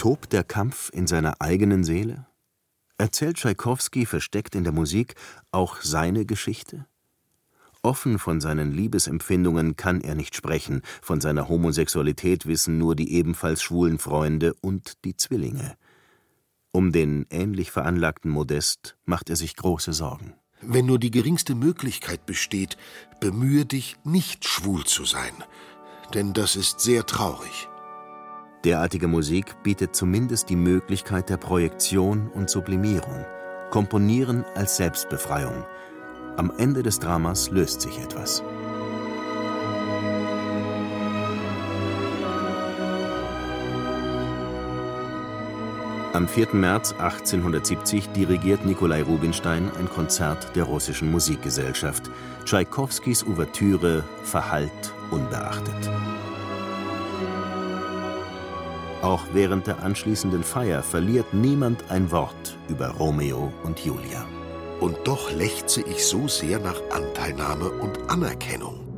Tobt der Kampf in seiner eigenen Seele? Erzählt Tschaikowski versteckt in der Musik auch seine Geschichte? Offen von seinen Liebesempfindungen kann er nicht sprechen, von seiner Homosexualität wissen nur die ebenfalls schwulen Freunde und die Zwillinge. Um den ähnlich veranlagten Modest macht er sich große Sorgen. Wenn nur die geringste Möglichkeit besteht, bemühe dich, nicht schwul zu sein, denn das ist sehr traurig. Derartige Musik bietet zumindest die Möglichkeit der Projektion und Sublimierung, Komponieren als Selbstbefreiung. Am Ende des Dramas löst sich etwas. Am 4. März 1870 dirigiert Nikolai Rubinstein ein Konzert der Russischen Musikgesellschaft. Tschaikowskis Ouvertüre verhallt unbeachtet. Auch während der anschließenden Feier verliert niemand ein Wort über Romeo und Julia. Und doch lechze ich so sehr nach Anteilnahme und Anerkennung.